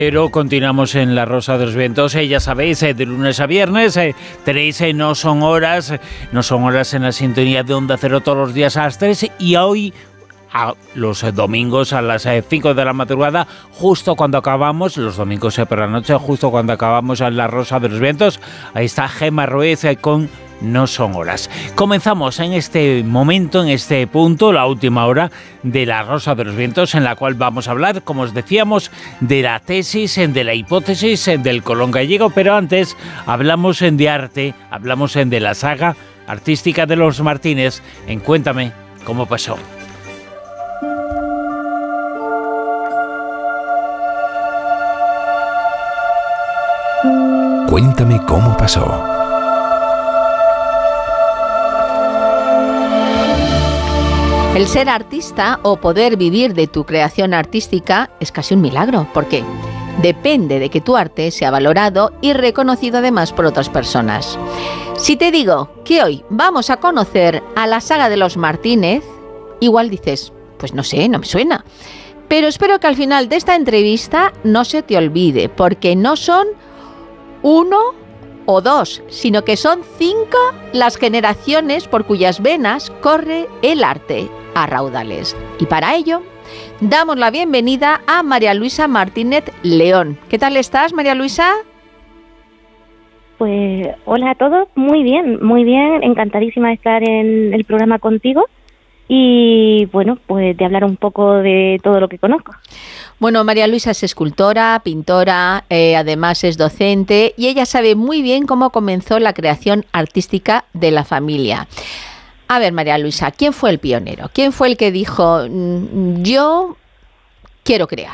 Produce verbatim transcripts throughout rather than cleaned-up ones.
Pero continuamos en La Rosa de los Vientos, eh, ya sabéis, eh, de lunes a viernes, eh, tenéis eh, No Son Horas, eh, no son horas en la sintonía de Onda Cero todos los días a las tres, y hoy, a los eh, domingos a las eh, cinco de la madrugada, justo cuando acabamos, los domingos eh, por la noche, justo cuando acabamos en La Rosa de los Vientos, ahí está Gemma Ruiz eh, con No Son Horas. Comenzamos en este momento, en este punto, la última hora de La Rosa de los Vientos, en la cual vamos a hablar, como os decíamos, de la tesis, de la hipótesis del Colón gallego, pero antes hablamos de arte, hablamos de la saga artística de los Martínez, en Cuéntame Cómo Pasó. Cuéntame cómo pasó. El ser artista o poder vivir de tu creación artística es casi un milagro, porque depende de que tu arte sea valorado y reconocido además por otras personas. Si te digo que hoy vamos a conocer a la saga de los Martínez, igual dices, pues no sé, no me suena. Pero espero que al final de esta entrevista no se te olvide, porque no son uno o dos, sino que son cinco las generaciones por cuyas venas corre el arte a raudales. Y para ello, damos la bienvenida a María Luisa Martínez León. ¿Qué tal estás, María Luisa? Pues hola a todos, muy bien, muy bien, encantadísima de estar en el programa contigo y bueno, pues de hablar un poco de todo lo que conozco. Bueno, María Luisa es escultora, pintora, eh, además es docente y ella sabe muy bien cómo comenzó la creación artística de la familia. A ver, María Luisa, ¿quién fue el pionero? ¿Quién fue el que dijo, yo quiero crear?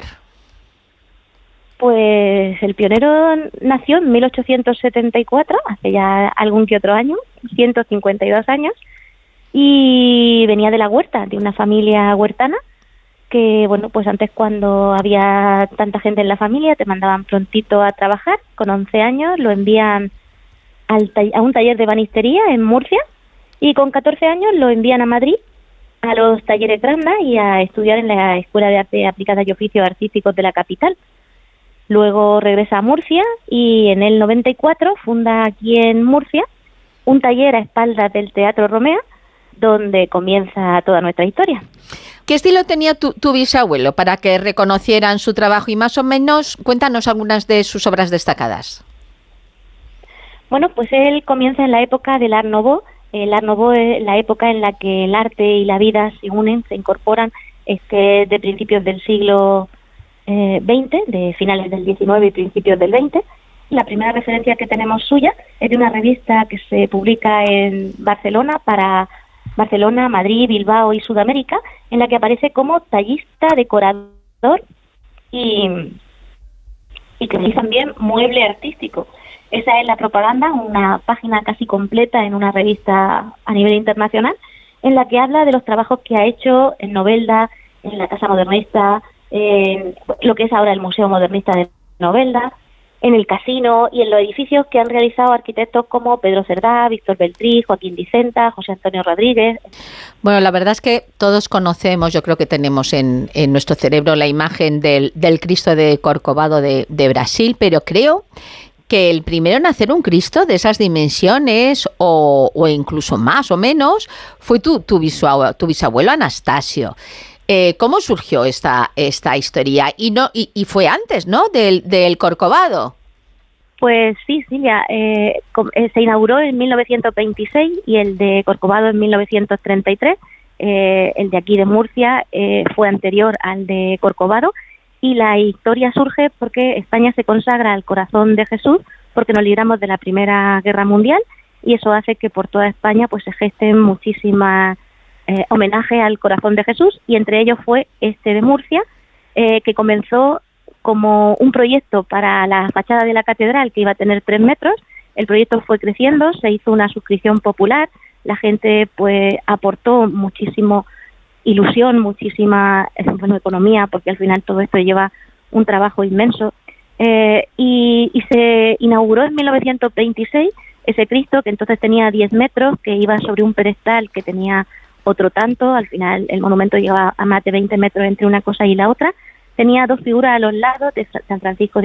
Pues el pionero nació en mil ochocientos setenta y cuatro, hace ya algún que otro año, ciento cincuenta y dos años, y venía de la huerta, de una familia huertana, que bueno, pues antes cuando había tanta gente en la familia te mandaban prontito a trabajar, con once años lo envían al ta- a un taller de banistería en Murcia, y con catorce años lo envían a Madrid, a los talleres Granda y a estudiar en la Escuela de Arte Aplicada y Oficios Artísticos de la capital. Luego regresa a Murcia y en el noventa y cuatro funda aquí en Murcia un taller a espaldas del Teatro Romea, donde comienza toda nuestra historia. ¿Qué estilo tenía tu, tu bisabuelo para que reconocieran su trabajo? Y más o menos, cuéntanos algunas de sus obras destacadas. Bueno, pues él comienza en la época del Art Nouveau. El Art Nouveau es la época en la que el arte y la vida se unen, se incorporan, es que de principios del siglo eh, veinte, de finales del diecinueve y principios del veinte. La primera referencia que tenemos suya es de una revista que se publica en Barcelona para Barcelona, Madrid, Bilbao y Sudamérica, en la que aparece como tallista, decorador y, y que realiza también mueble artístico. Esa es la propaganda, una página casi completa en una revista a nivel internacional, en la que habla de los trabajos que ha hecho en Novelda, en la Casa Modernista, en lo que es ahora el Museo Modernista de Novelda, en el Casino y en los edificios que han realizado arquitectos como Pedro Cerdá, Víctor Beltrí, Joaquín Dicenta, José Antonio Rodríguez. Bueno, la verdad es que todos conocemos, yo creo que tenemos en, en nuestro cerebro la imagen del, del Cristo de Corcovado de, de Brasil, pero creo que el primero en hacer un Cristo de esas dimensiones o, o incluso más o menos fue tu, tu, bisabuelo, tu bisabuelo Anastasio. Eh, ¿Cómo surgió esta esta historia? Y no y, y fue antes, ¿no? Del, del Corcovado. Pues sí, Silvia, eh, eh, se inauguró en mil novecientos veintiséis y el de Corcovado en mil novecientos treinta y tres. Eh, el de aquí de Murcia eh, fue anterior al de Corcovado. Y la historia surge porque España se consagra al corazón de Jesús, porque nos libramos de la Primera Guerra Mundial, y eso hace que por toda España pues se gesten muchísimas eh, homenajes al corazón de Jesús, y entre ellos fue este de Murcia, eh, que comenzó como un proyecto para la fachada de la catedral que iba a tener tres metros. El proyecto fue creciendo, se hizo una suscripción popular, la gente pues aportó muchísimo ilusión, muchísima bueno, economía, porque al final todo esto lleva un trabajo inmenso. Eh, y, y se inauguró en mil novecientos veintiséis ese Cristo, que entonces tenía diez metros, que iba sobre un pedestal que tenía otro tanto. Al final el monumento llegaba a más de veinte metros entre una cosa y la otra. Tenía dos figuras a los lados de San Francisco